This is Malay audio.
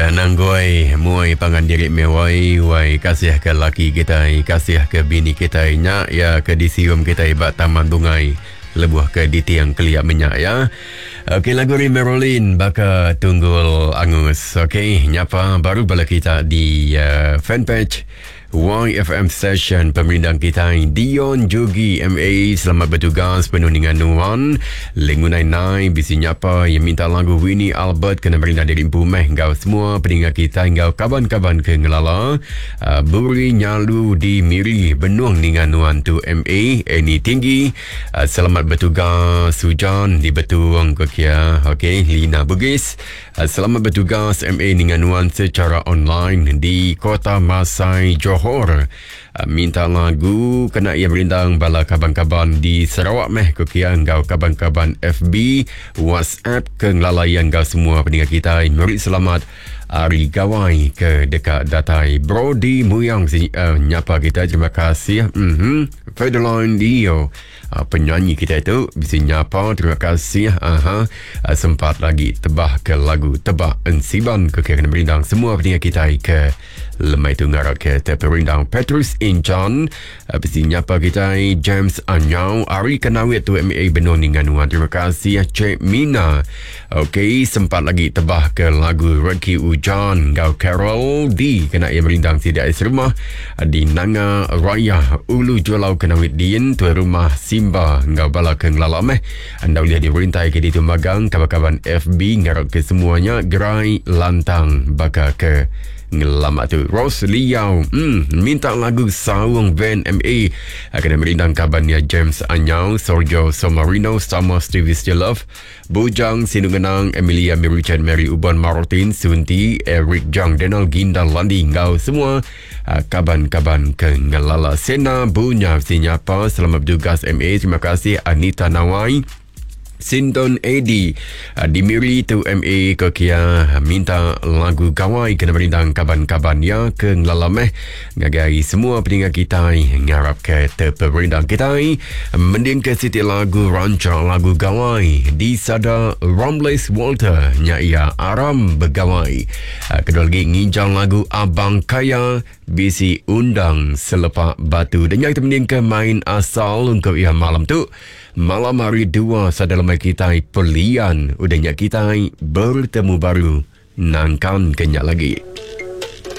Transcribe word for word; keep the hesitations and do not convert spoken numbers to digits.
Ya, nanggoi muai pangan diri mewai wai kasih ke laki kita, kasih ke bini kita nya ya ke disium kita ibat taman bungai lebuh ke di tiang keliak minyak ya. Okey, lagu Merolin baka tunggul angus. Okey, nyapa baru bala kita di uh, fanpage Y F M Session pemerintah kita Dion Jogi M A selamat bertugas penuh dengan nuan lengunai nai bisi nyapa yang minta lagu Winnie Albert kena berindah diri pumeh engkau semua pendengar kita engkau kaban-kaban ke ngelala uh, buri nyalu di miri benuang dengan nuan tu M A Eni tinggi uh, selamat bertugas hujan di betuang ke kia. Okey, Lina Bugis uh, selamat bertugas M A dengan nuan secara online di Kota Masai Johor. Uh, minta lagu kena ia merindang bala kaban-kaban di Sarawak meh kukian gau kaban-kaban F B WhatsApp ke ngelalayan gau semua pendengar kita murid selamat Ari Gawai ke dekat datai Brody Muyang si, uh, nyapa kita terima kasih. mm-hmm. Federline Dio uh, penyanyi kita itu bisa nyapa terima kasih. Aha. Uh, sempat lagi tebah ke lagu tebah ensiban ke kena merindang semua pendengar kita ke lemai tunggarat ke terperindang Petrus Incan uh, bisa nyapa kita James Anyau Ari Kenawit tu M A Benong dengan nuan terima kasih Cik Mina. Okey, sempat lagi tebah ke lagu Rocky Ujan Gau Carol di kena ia merindang tidak ais rumah di Nanga Raya Ulu Jolau Kenawit Dien tu rumah Simba Gau Bala ke ngelalam eh anda boleh diperintai ke di tu magang kabar-kabar F B ngarap ke semuanya gerai lantang baka ke ngelamat tu. Rose Liao hmm, minta lagu Sawung Van M A akan merindang kabarnya James Anyau Sorjo Somarino sama Stevie Still Love Bujang Sinungenang Emilia Miruchan Mary Uban Martin Sunti Eric Jang Denal Ginda Landi ngau semua uh, kaban-kaban ke ngelala Sena Bunya sinyapa selamat bertugas M A terima kasih Anita Nawai Sinton Edi uh, Dimiri tu M A ke kia minta lagu gawai kena merindang kaban-kaban ya ke ngelalameh ngagai semua pendengar kita ngarap ke terperindang kita mending ke siti lagu ranca lagu gawai di sada Rambles Walter nya ia aram begawai uh, kedua lagi nginjang lagu Abang Kaya bisi undang selepak batu dan yang kita mending ke main asal untuk ia malam tu malam hari dua sadalam kita pelian udahnya kita bertemu baru nangkan kenyak lagi.